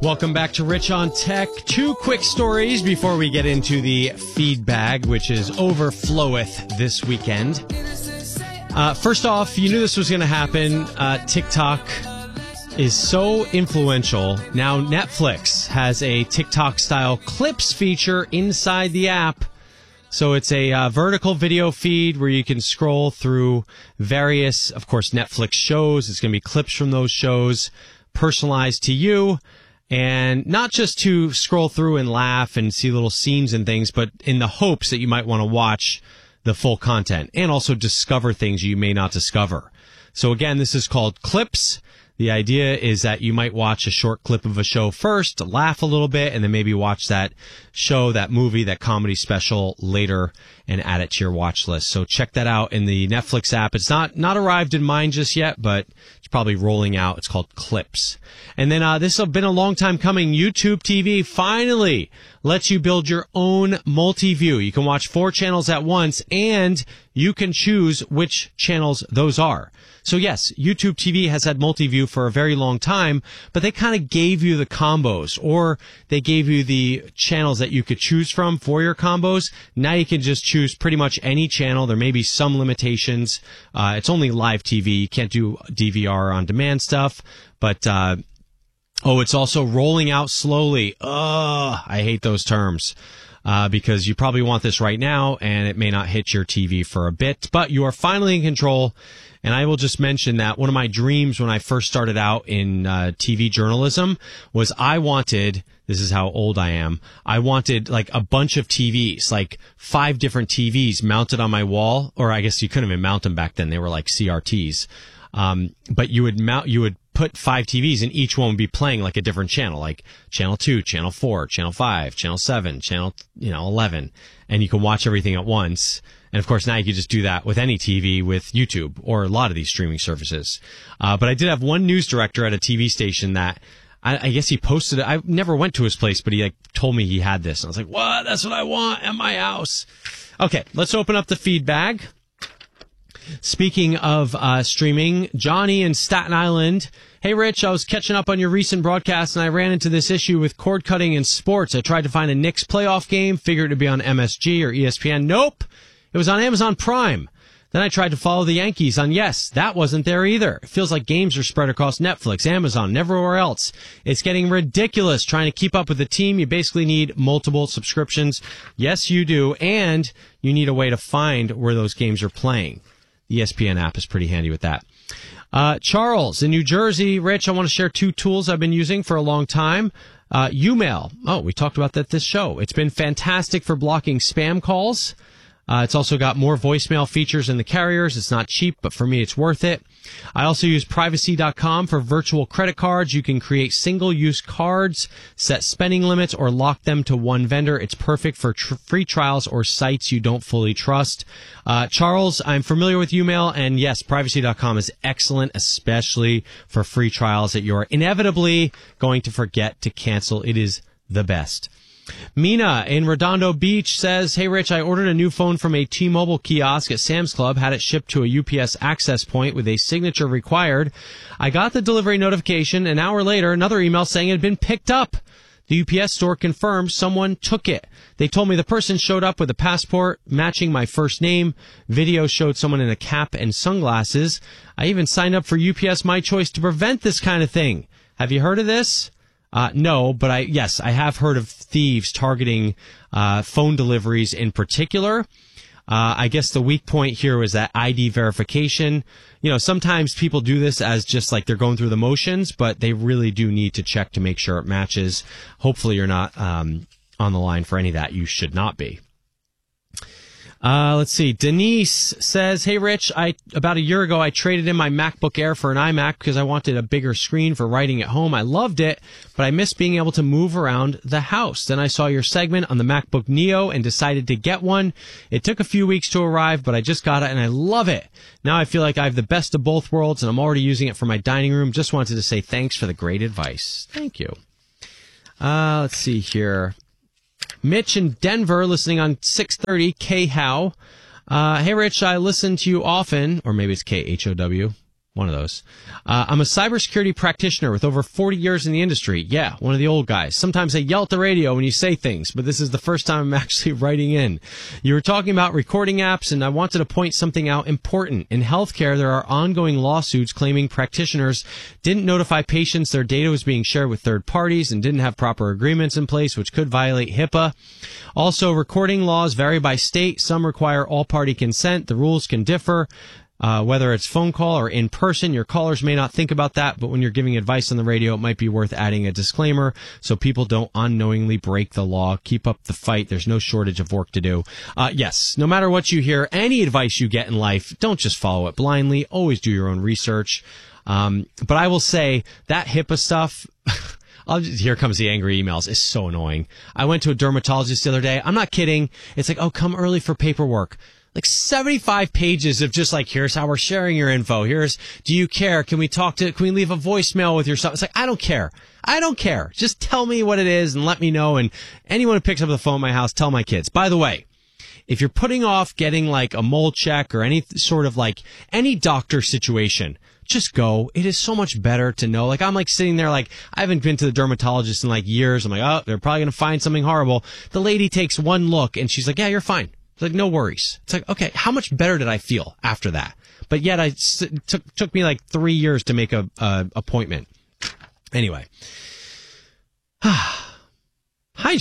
Welcome back to Rich on Tech. Two quick stories before we get into the feed bag, which is overfloweth this weekend. First off, you knew this was going to happen. TikTok is so influential. Now Netflix has a TikTok-style clips feature inside the app. So it's a vertical video feed where you can scroll through various, of course, Netflix shows. It's going to be clips from those shows personalized to you. And not just to scroll through and laugh and see little scenes and things, but in the hopes that you might want to watch the full content and also discover things you may not discover. So again, this is called Clips. The idea is that you might watch a short clip of a show first, laugh a little bit, and then maybe watch that show, that movie, that comedy special later and add it to your watch list. So check that out in the Netflix app. It's not arrived in mine just yet, but it's probably rolling out. It's called Clips. And then this has been a long time coming. YouTube TV finally lets you build your own multi-view. You can watch 4 channels at once, and you can choose which channels those are. So yes, YouTube TV has had multi-view for a very long time, but they kind of gave you the combos, or they gave you the channels that you could choose from for your combos. Now you can just choose pretty much any channel. There may be some limitations. It's only live TV. You can't do DVR on demand stuff, but it's also rolling out slowly. I hate those terms. Because you probably want this right now, and it may not hit your TV for a bit, but you are finally in control. And I will just mention that one of my dreams when I first started out in TV journalism was I wanted, this is how old I am, I wanted like a bunch of TVs, like 5 different TVs mounted on my wall, or I guess you couldn't even mount them back then. They were like CRTs. But you would put 5 TVs and each one would be playing like a different channel, like channel 2, channel 4, channel 5, channel 7, channel, 11. And you can watch everything at once. And of course, now you can just do that with any TV with YouTube or a lot of these streaming services. But I did have one news director at a TV station that I guess he posted it. I never went to his place, but he told me he had this. And I was like, what? That's what I want at my house. Okay, let's open up the feed bag. Speaking of streaming, Johnny in Staten Island. Hey, Rich, I was catching up on your recent broadcast, and I ran into this issue with cord cutting in sports. I tried to find a Knicks playoff game, figured it would be on MSG or ESPN. Nope, it was on Amazon Prime. Then I tried to follow the Yankees on Yes. That wasn't there either. It feels like games are spread across Netflix, Amazon, and everywhere else. It's getting ridiculous trying to keep up with the team. You basically need multiple subscriptions. Yes, you do, and you need a way to find where those games are playing. The ESPN app is pretty handy with that. Charles in New Jersey. Rich, I want to share 2 tools I've been using for a long time. Umail. Oh, we talked about that this show. It's been fantastic for blocking spam calls. It's also got more voicemail features than the carriers. It's not cheap, but for me, it's worth it. I also use privacy.com for virtual credit cards. You can create single-use cards, set spending limits, or lock them to one vendor. It's perfect for free trials or sites you don't fully trust. Charles, I'm familiar with Umail, and yes, privacy.com is excellent, especially for free trials that you're inevitably going to forget to cancel. It is the best. Mina in Redondo Beach says, hey, Rich, I ordered a new phone from a T-Mobile kiosk at Sam's Club, had it shipped to a UPS access point with a signature required. I got the delivery notification. An hour later, another email saying it had been picked up. The UPS store confirmed someone took it. They told me the person showed up with a passport matching my first name. Video showed someone in a cap and sunglasses. I even signed up for UPS My Choice to prevent this kind of thing. Have you heard of this? No, but I have heard of thieves targeting phone deliveries in particular. I guess the weak point here was that ID verification. You know, sometimes people do this as just like they're going through the motions, but they really do need to check to make sure it matches. Hopefully you're not on the line for any of that. You should not be. Let's see. Denise says, hey, Rich, about a year ago, I traded in my MacBook Air for an iMac because I wanted a bigger screen for writing at home. I loved it, but I missed being able to move around the house. Then I saw your segment on the MacBook Neo and decided to get one. It took a few weeks to arrive, but I just got it and I love it. Now I feel like I have the best of both worlds and I'm already using it for my dining room. Just wanted to say thanks for the great advice. Thank you. Let's see here. Mitch in Denver, listening on 630 K-How. Hey, Rich, I listen to you often, or maybe it's K-H-O-W. One of those. I'm a cybersecurity practitioner with over 40 years in the industry. Yeah, one of the old guys. Sometimes I yell at the radio when you say things, but this is the first time I'm actually writing in. You were talking about recording apps, and I wanted to point something out important. In healthcare, there are ongoing lawsuits claiming practitioners didn't notify patients their data was being shared with third parties and didn't have proper agreements in place, which could violate HIPAA. Also, recording laws vary by state. Some require all-party consent. The rules can differ. Whether it's phone call or in person, your callers may not think about that, but when you're giving advice on the radio, it might be worth adding a disclaimer so people don't unknowingly break the law. Keep up the fight. There's no shortage of work to do. Yes, no matter what you hear, any advice you get in life, don't just follow it blindly. Always do your own research. But I will say that HIPAA stuff... here comes the angry emails. It's so annoying. I went to a dermatologist the other day. I'm not kidding. It's like, oh, come early for paperwork. Like 75 pages of just like, here's how we're sharing your info. Do you care? Can we leave a voicemail with your stuff? It's like, I don't care. I don't care. Just tell me what it is and let me know. And anyone who picks up the phone at my house, tell my kids. By the way, if you're putting off getting like a mole check or any sort of like any doctor situation, just go. It is so much better to know. Like, I'm like sitting there like, I haven't been to the dermatologist in like years. I'm like, oh, they're probably going to find something horrible. The lady takes one look and she's like, yeah, you're fine. It's like, no worries. It's like, okay, how much better did I feel after that? But yet it took me like 3 years to make a appointment. Anyway. Hi,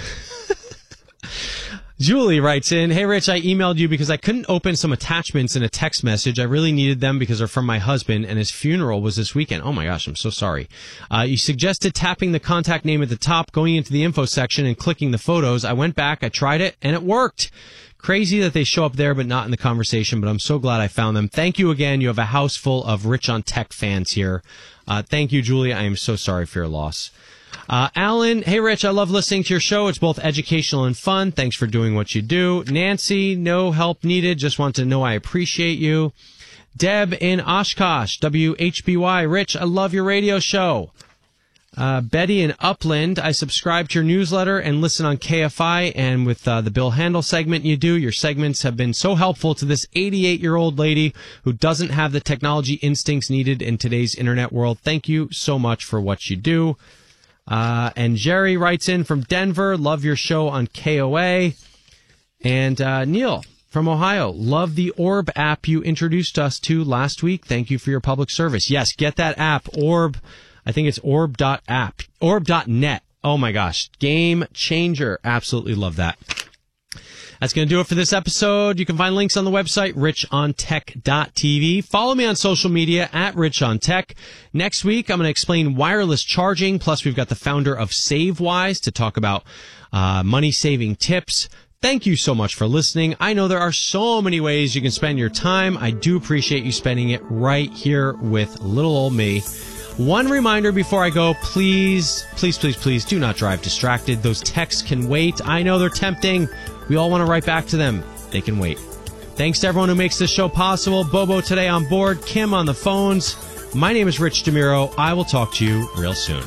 Julie writes in, hey, Rich, I emailed you because I couldn't open some attachments in a text message. I really needed them because they're from my husband, and his funeral was this weekend. Oh, my gosh, I'm so sorry. You suggested tapping the contact name at the top, going into the info section, and clicking the photos. I went back, I tried it, and it worked. Crazy that they show up there but not in the conversation, but I'm so glad I found them. Thank you again. You have a house full of Rich on Tech fans here. Thank you, Julie. I am so sorry for your loss. Alan, hey, Rich, I love listening to your show. It's both educational and fun. Thanks for doing what you do. Nancy, no help needed. Just want to know I appreciate you. Deb in Oshkosh, WHBY. Rich, I love your radio show. Betty in Upland, I subscribe to your newsletter and listen on KFI, and with the Bill Handel segment you do, your segments have been so helpful to this 88-year-old lady who doesn't have the technology instincts needed in today's internet world. Thank you so much for what you do. And Jerry writes in from Denver, love your show on KOA. And Neil from Ohio, love the Orb app you introduced us to last week. Thank you for your public service. Yes, get that app, Orb. I think it's orb.app, orb.net. Oh my gosh, game changer. Absolutely love that. That's going to do it for this episode. You can find links on the website, richontech.tv. Follow me on social media at richontech. Next week, I'm going to explain wireless charging. Plus, we've got the founder of SaveWise to talk about money-saving tips. Thank you so much for listening. I know there are so many ways you can spend your time. I do appreciate you spending it right here with little old me. One reminder before I go, please, please, please, please do not drive distracted. Those texts can wait. I know they're tempting. We all want to write back to them. They can wait. Thanks to everyone who makes this show possible. Bobo today on board, Kim on the phones. My name is Rich DeMiro. I will talk to you real soon.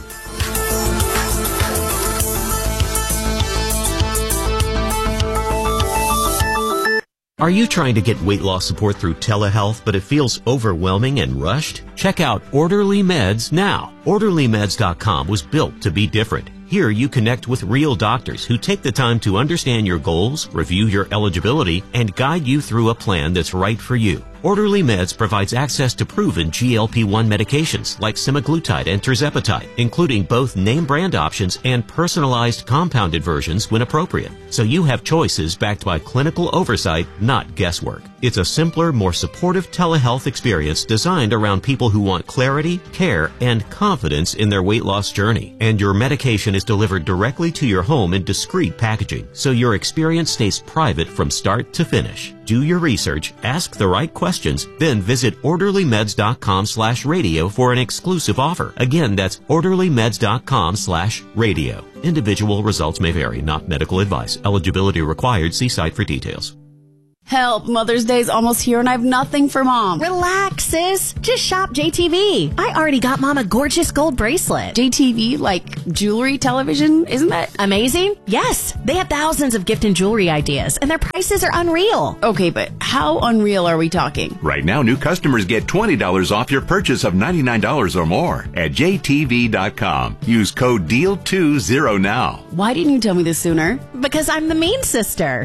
Are you trying to get weight loss support through telehealth, but it feels overwhelming and rushed? Check out Orderly Meds now. OrderlyMeds.com was built to be different. Here you connect with real doctors who take the time to understand your goals, review your eligibility, and guide you through a plan that's right for you. Orderly Meds provides access to proven GLP-1 medications like semaglutide and tirzepatide, including both name brand options and personalized compounded versions when appropriate. So you have choices backed by clinical oversight, not guesswork. It's a simpler, more supportive telehealth experience designed around people who want clarity, care, and confidence in their weight loss journey. And your medication is delivered directly to your home in discreet packaging, so your experience stays private from start to finish. Do your research, ask the right questions, then visit orderlymeds.com/radio for an exclusive offer. Again, that's orderlymeds.com/radio. Individual results may vary, not medical advice. Eligibility required. See site for details. Help, Mother's Day's almost here and I have nothing for Mom. Relax, sis. Just shop JTV. I already got Mom a gorgeous gold bracelet. JTV, like jewelry, television, isn't that amazing? Yes. They have thousands of gift and jewelry ideas, and their prices are unreal. Okay, but how unreal are we talking? Right now, new customers get $20 off your purchase of $99 or more at JTV.com. Use code DEAL20 now. Why didn't you tell me this sooner? Because I'm the mean sister.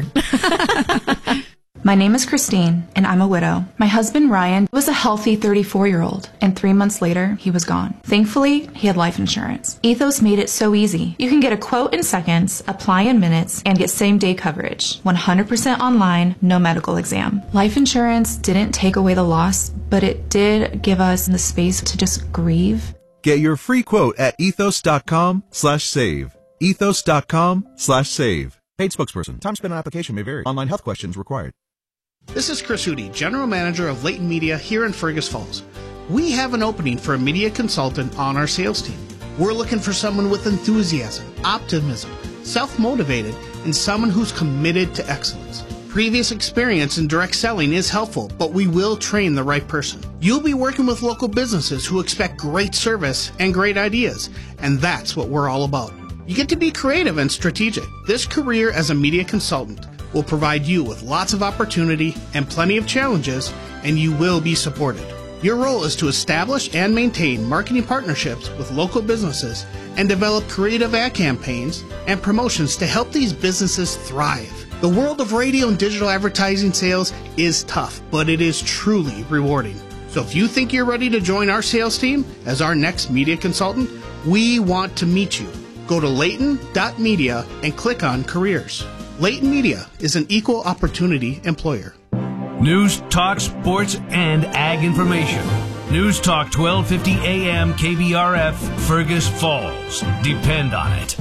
My name is Christine, and I'm a widow. My husband, Ryan, was a healthy 34-year-old, and 3 months later, he was gone. Thankfully, he had life insurance. Ethos made it so easy. You can get a quote in seconds, apply in minutes, and get same-day coverage. 100% online, no medical exam. Life insurance didn't take away the loss, but it did give us the space to just grieve. Get your free quote at ethos.com/save. Ethos.com/save. Paid spokesperson. Time spent on application may vary. Online health questions required. This is Chris Hootie, General Manager of Leighton Media here in Fergus Falls. We have an opening for a media consultant on our sales team. We're looking for someone with enthusiasm, optimism, self-motivated, and someone who's committed to excellence. Previous experience in direct selling is helpful, but we will train the right person. You'll be working with local businesses who expect great service and great ideas, and that's what we're all about. You get to be creative and strategic. This career as a media consultant will provide you with lots of opportunity and plenty of challenges, and you will be supported. Your role is to establish and maintain marketing partnerships with local businesses and develop creative ad campaigns and promotions to help these businesses thrive. The world of radio and digital advertising sales is tough, but it is truly rewarding. So if you think you're ready to join our sales team as our next media consultant, we want to meet you. Go to Leighton.media and click on Careers. Leighton Media is an equal opportunity employer. News, talk, sports, and ag information. News Talk 1250 AM KBRF, Fergus Falls. Depend on it.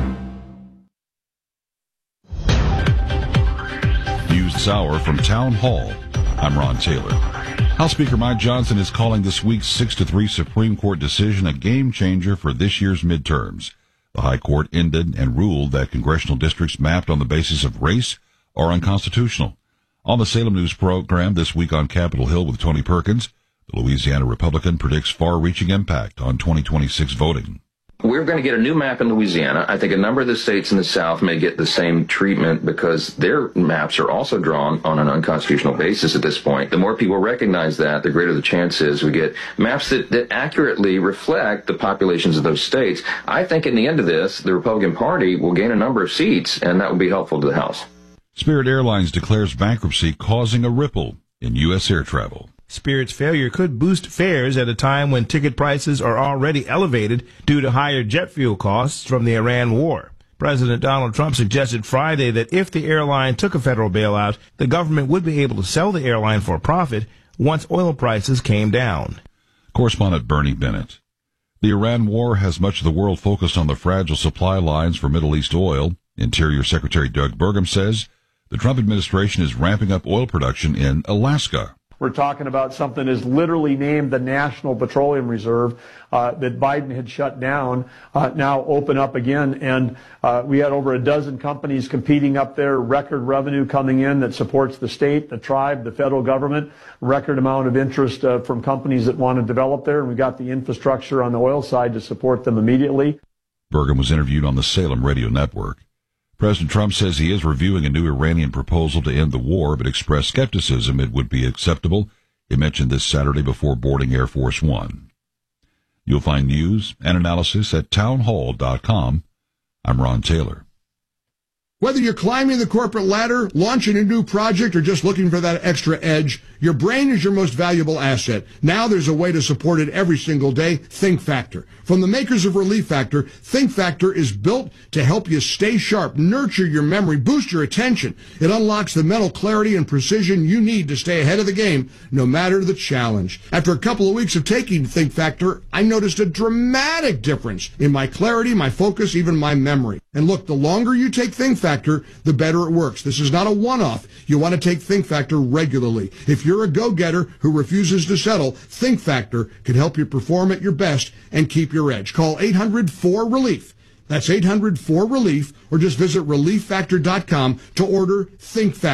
News this hour from Town Hall. I'm Ron Taylor. House Speaker Mike Johnson is calling this week's 6-3 Supreme Court decision a game changer for this year's midterms. The High Court ended and ruled that congressional districts mapped on the basis of race are unconstitutional. On the Salem News program this week on Capitol Hill with Tony Perkins, the Louisiana Republican predicts far-reaching impact on 2026 voting. We're going to get a new map in Louisiana. I think a number of the states in the South may get the same treatment because their maps are also drawn on an unconstitutional basis at this point. The more people recognize that, the greater the chance is we get maps that accurately reflect the populations of those states. I think in the end of this, the Republican Party will gain a number of seats, and that will be helpful to the House. Spirit Airlines declares bankruptcy, causing a ripple in U.S. air travel. Spirit's failure could boost fares at a time when ticket prices are already elevated due to higher jet fuel costs from the Iran war. President Donald Trump suggested Friday that if the airline took a federal bailout, the government would be able to sell the airline for a profit once oil prices came down. Correspondent Bernie Bennett. The Iran war has much of the world focused on the fragile supply lines for Middle East oil. Interior Secretary Doug Burgum says the Trump administration is ramping up oil production in Alaska. We're talking about something that's literally named the National Petroleum Reserve that Biden had shut down, now open up again. And we had over a dozen companies competing up there, record revenue coming in that supports the state, the tribe, the federal government, record amount of interest from companies that want to develop there. And we got the infrastructure on the oil side to support them immediately. Burgum was interviewed on the Salem Radio Network. President Trump says he is reviewing a new Iranian proposal to end the war, but expressed skepticism it would be acceptable. He mentioned this Saturday before boarding Air Force One. You'll find news and analysis at townhall.com. I'm Ron Taylor. Whether you're climbing the corporate ladder, launching a new project, or just looking for that extra edge, your brain is your most valuable asset. Now there's a way to support it every single day. Think Factor. From the makers of Relief Factor, Think Factor is built to help you stay sharp, nurture your memory, boost your attention. It unlocks the mental clarity and precision you need to stay ahead of the game, no matter the challenge. After a couple of weeks of taking Think Factor, I noticed a dramatic difference in my clarity, my focus, even my memory. And look, the longer you take Think Factor, the better it works. This is not a one-off. You want to take Think Factor regularly. If you're a go-getter who refuses to settle, Think Factor can help you perform at your best and keep your edge. Call 800-4RELIEF. That's 800-4RELIEF, or just visit relieffactor.com to order Think Factor.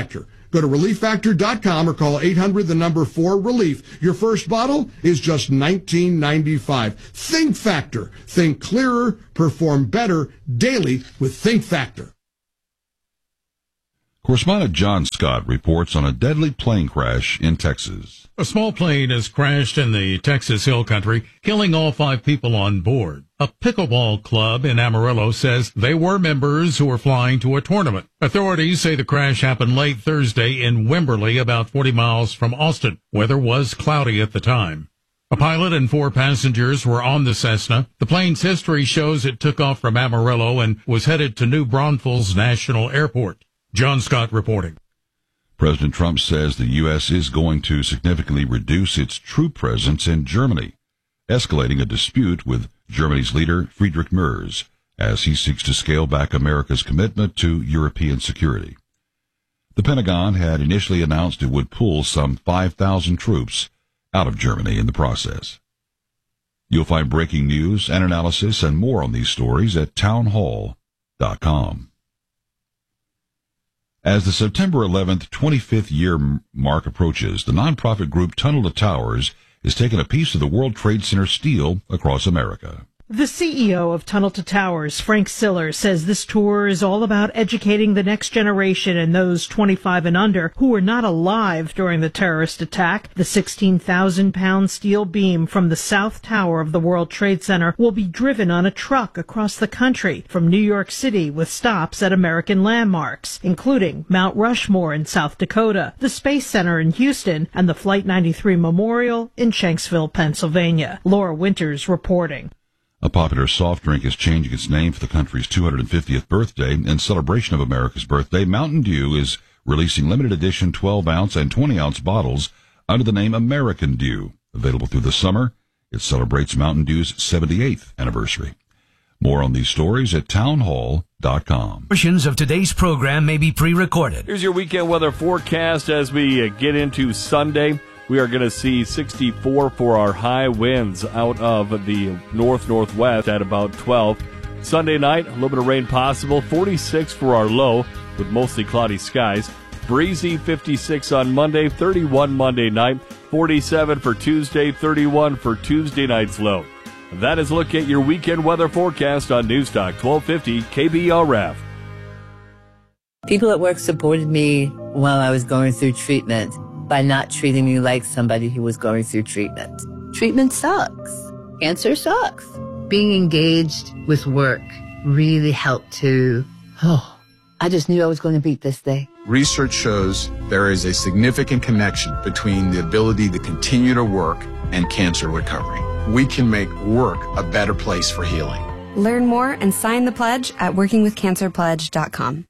Go to ReliefFactor.com or call 800-4-RELIEF. Your first bottle is just $19.95. Think Factor. Think clearer, perform better daily with Think Factor. Correspondent John Scott reports on a deadly plane crash in Texas. A small plane has crashed in the Texas Hill Country, killing all 5 people on board. A pickleball club in Amarillo says they were members who were flying to a tournament. Authorities say the crash happened late Thursday in Wimberley, about 40 miles from Austin. Weather was cloudy at the time. A pilot and 4 passengers were on the Cessna. The plane's history shows it took off from Amarillo and was headed to New Braunfels National Airport. John Scott reporting. President Trump says the U.S. is going to significantly reduce its troop presence in Germany, escalating a dispute with Germany's leader Friedrich Merz as he seeks to scale back America's commitment to European security. The Pentagon had initially announced it would pull some 5,000 troops out of Germany in the process. You'll find breaking news and analysis and more on these stories at townhall.com. As the September 11th, 25th year mark approaches, the nonprofit group Tunnel to Towers is taking a piece of the World Trade Center steel across America. The CEO of Tunnel to Towers, Frank Siller, says this tour is all about educating the next generation and those 25 and under who were not alive during the terrorist attack. The 16,000-pound steel beam from the South Tower of the World Trade Center will be driven on a truck across the country from New York City with stops at American landmarks, including Mount Rushmore in South Dakota, the Space Center in Houston, and the Flight 93 Memorial in Shanksville, Pennsylvania. Laura Winters reporting. A popular soft drink is changing its name for the country's 250th birthday. In celebration of America's birthday, Mountain Dew is releasing limited edition 12-ounce and 20-ounce bottles under the name American Dew. Available through the summer, it celebrates Mountain Dew's 78th anniversary. More on these stories at townhall.com. Portions of today's program may be pre-recorded. Here's your weekend weather forecast as we get into Sunday. We are going to see 64 for our high winds out of the north-northwest at about 12. Sunday night, a little bit of rain possible. 46 for our low with mostly cloudy skies. Breezy 56 on Monday, 31 Monday night, 47 for Tuesday, 31 for Tuesday night's low. That is a look at your weekend weather forecast on Newstalk 1250 KBRF. People at work supported me while I was going through treatment by not treating me like somebody who was going through treatment. Treatment sucks. Cancer sucks. Being engaged with work really helped to, I just knew I was going to beat this thing. Research shows there is a significant connection between the ability to continue to work and cancer recovery. We can make work a better place for healing. Learn more and sign the pledge at workingwithcancerpledge.com.